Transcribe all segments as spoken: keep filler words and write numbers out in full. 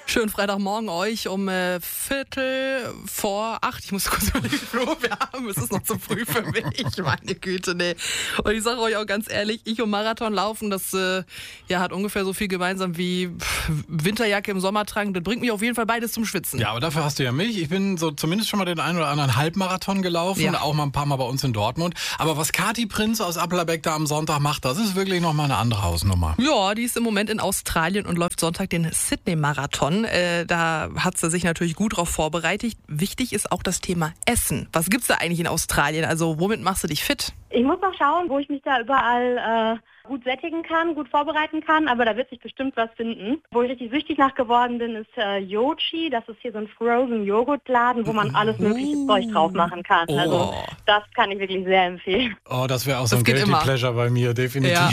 Schönen Freitagmorgen euch um äh, Viertel vor acht. Ich muss kurz überlegen, Flo, wir haben, es ist noch zu früh für mich. Meine Güte, nee. Und ich sage euch auch ganz ehrlich, ich und Marathon laufen, das äh, ja, hat ungefähr so viel gemeinsam wie pff, Winterjacke im Sommer tragen. Das bringt mich auf jeden Fall beides zum Schwitzen. Ja, aber dafür hast du ja mich. Ich bin so zumindest schon mal den einen oder anderen Halbmarathon gelaufen, ja. Auch mal ein paar Mal bei uns in Dortmund. Aber was Kati Prinz aus Applerbeck da am Sonntag macht, das ist wirklich nochmal eine andere Hausnummer. Ja, die ist im Moment in Australien und läuft Sonntag den Sydney-Marathon. Äh, da hat sie sich natürlich gut drauf vorbereitet. Wichtig ist auch das Thema Essen. Was gibt's da eigentlich in Australien? Also womit machst du dich fit? Ich muss noch schauen, wo ich mich da überall äh, gut sättigen kann, gut vorbereiten kann, aber da wird sich bestimmt was finden. Wo ich richtig süchtig nach geworden bin, ist äh, Yochi. Das ist hier so ein Frozen-Joghurt-Laden, wo man alles mögliche uh. Zeug drauf machen kann. Oh. Also das kann ich wirklich sehr empfehlen. Oh, das wäre auch so das ein Guilty Pleasure bei mir, definitiv. Ja.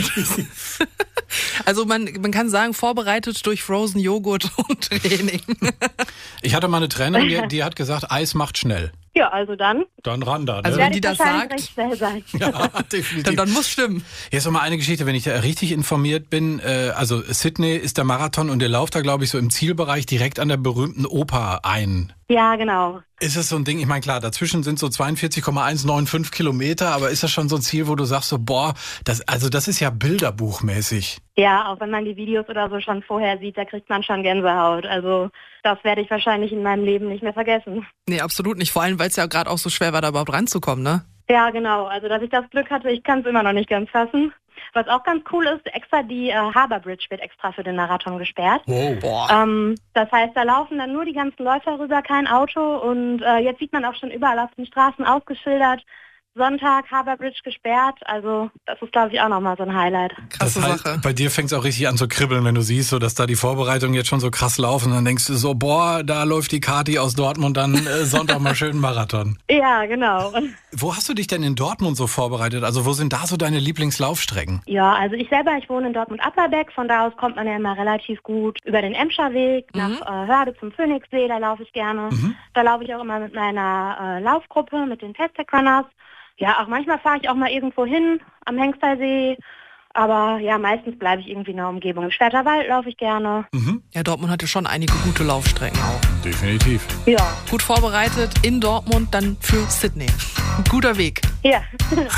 Also man, man kann sagen, vorbereitet durch Frozen Joghurt und Training. Ich hatte mal eine Trainerin, die, die hat gesagt, Eis macht schnell. Ja, also dann. Dann ran da. Ne? Also wenn die das sagt, recht schnell sein. Ja, definitiv. Dann, dann muss stimmen. Jetzt noch mal eine Geschichte, wenn ich da richtig informiert bin. Äh, also Sydney ist der Marathon und ihr lauft da, glaube ich, so im Zielbereich direkt an der berühmten Oper ein. Ja, genau. Ist es so ein Ding, ich meine klar, dazwischen sind so zweiundvierzig Komma eins neun fünf Kilometer, aber ist das schon so ein Ziel, wo du sagst so, boah, das, also das ist ja bilderbuchmäßig. Ja, auch wenn man die Videos oder so schon vorher sieht, da kriegt man schon Gänsehaut. Also das werde ich wahrscheinlich in meinem Leben nicht mehr vergessen. Nee, absolut nicht. Vor allem, weil es ja gerade auch so schwer war, da überhaupt ranzukommen, ne? Ja, genau. Also dass ich das Glück hatte, ich kann es immer noch nicht ganz fassen. Was auch ganz cool ist, extra die äh, Harbour Bridge wird extra für den Marathon gesperrt. Wow. Boah. Ähm, das heißt, da laufen dann nur die ganzen Läufer rüber, kein Auto. Und äh, jetzt sieht man auch schon überall auf den Straßen ausgeschildert, Sonntag, Harbour Bridge gesperrt. Also das ist, glaube ich, auch nochmal so ein Highlight. Krasse das heißt, Sache. Bei dir fängt es auch richtig an zu kribbeln, wenn du siehst, so dass da die Vorbereitungen jetzt schon so krass laufen. Dann denkst du so, boah, da läuft die Kati aus Dortmund dann äh, Sonntag mal schön Marathon. Ja, genau. Wo hast du dich denn in Dortmund so vorbereitet? Also wo sind da so deine Lieblingslaufstrecken? Ja, also ich selber, ich wohne in Dortmund-Applerbeck. Von da aus kommt man ja immer relativ gut über den Emscher Weg nach Mhm. äh, Hörde zum Phoenixsee. Da laufe ich gerne. Mhm. Da laufe ich auch immer mit meiner äh, Laufgruppe, mit den Test-Tech Runners. Ja, auch manchmal fahre ich auch mal irgendwo hin, am Hengstersee. Aber ja, meistens bleibe ich irgendwie in der Umgebung. Im Schwerterwald laufe ich gerne. Mhm. Ja, Dortmund hatte schon einige gute Laufstrecken auch. Definitiv. Ja. Gut vorbereitet in Dortmund, dann für Sydney. Ein guter Weg. Ja.